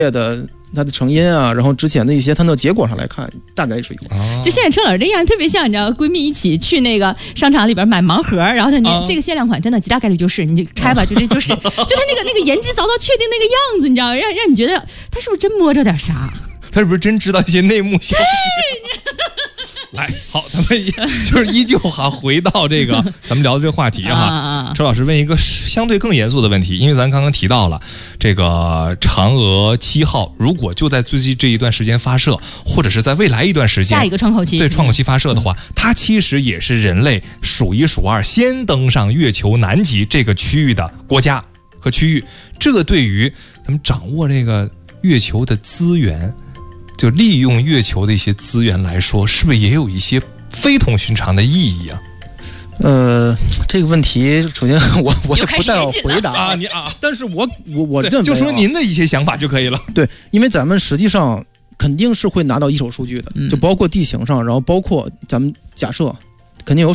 的它的成因啊，然后之前的一些探测结果上来看，大概是有。 就现在车老师这样特别像，你知道，闺蜜一起去那个商场里边买盲盒，然后他这个限量款真的极大概率就是你拆吧，就是就他那个颜值凿到确定那个样子，你知道，让你觉得他是不是真摸着点啥？ 他是不是真知道一些内幕消息？来，好，咱们就是依旧回到这个咱们聊的这个话题哈。周老师问一个相对更严肃的问题，因为咱刚刚提到了这个嫦娥7号，如果就在最近这一段时间发射，或者是在未来一段时间下一个窗口期， 对窗口期发射的话，它其实也是人类数一数二先登上月球南极这个区域的国家和区域。这个对于咱们掌握这个月球的资源，就利用月球的一些资源来说，是不是也有一些非同寻常的意义啊？ 这个问题，首先我也不太好回答啊， 但是我认为， 就说您的一些想法就可以了。 对，因为咱们实际上肯定是会拿到一手数据的，就包括地形上，然后包括咱们假设肯定有